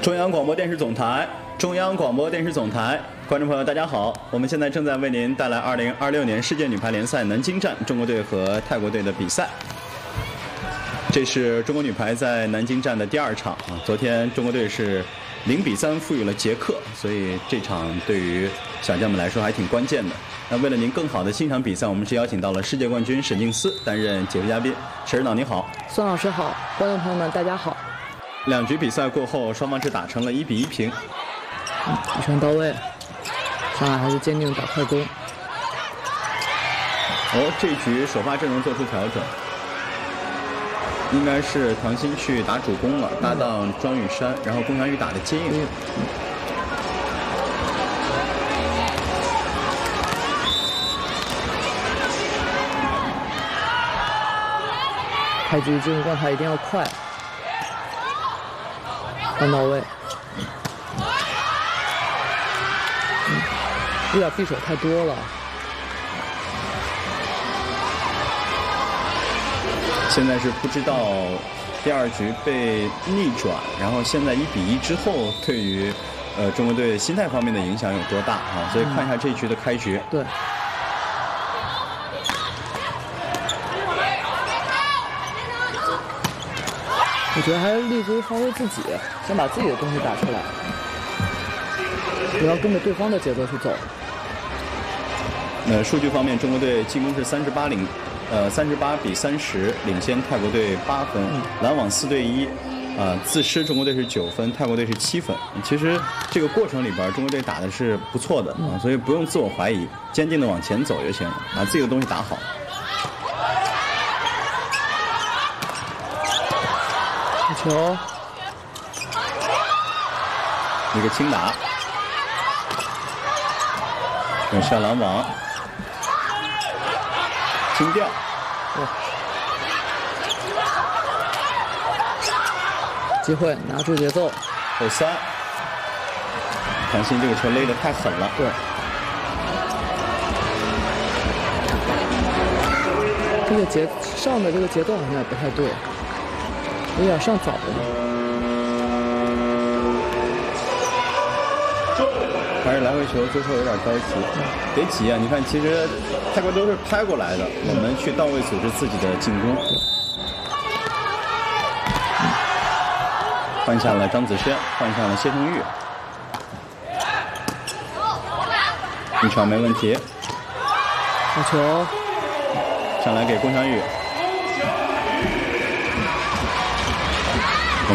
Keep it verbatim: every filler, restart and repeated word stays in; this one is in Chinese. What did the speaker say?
中央广播电视总台，中央广播电视总台，观众朋友大家好，我们现在正在为您带来二零二六年世界女排联赛南京站中国队和泰国队的比赛。这是中国女排在南京站的第二场啊，昨天中国队是零比三负于了捷克，所以这场对于小将们来说还挺关键的。那为了您更好的欣赏比赛，我们是邀请到了世界冠军沈静思担任解说嘉宾。沈指导你好， 孙老师好，观众朋友们大家好。 两局比赛过后，双方是打成了一比一平。 嗯，一拳到位，上海还是坚定打快攻。 哦，这局首发阵容做出调整，应该是唐鑫去打主攻了，搭档庄雨珊，然后龚翔宇打的接应。嗯开局进入状态一定要快，刚到位。嗯，有点匕首太多了。 现在是不知道第二局被逆转，然后现在一比一之后，对于呃中国队心态方面的影响有多大啊？所以看一下这一局的开局。 对。我觉得还是立足于发挥自己，先把自己的东西打出来，不要跟着对方的节奏去走。 呃，数据方面，中国队进攻是三十八领，呃，三十八比三十领先泰国队八分，嗯、拦网四对一，啊、呃，自失中国队是九分，泰国队是七分。其实这个过程里边，中国队打的是不错的啊、嗯，所以不用自我怀疑，坚定的往前走就行了，把自己的东西打好。 球， 一个轻打，有上拦网，轻吊， 哦，机会拿住节奏， 后三，唐鑫这个球勒得太狠了， 对，这个节上的这个节奏好像也不太对。有点上早了， 还是来回球最后有点着急，别急啊！你看，其实泰国都是拍过来的，我们去到位组织自己的进攻。换下了张子萱，换上了谢胜玉，一传没问题。 好球， 上来给龚翔宇。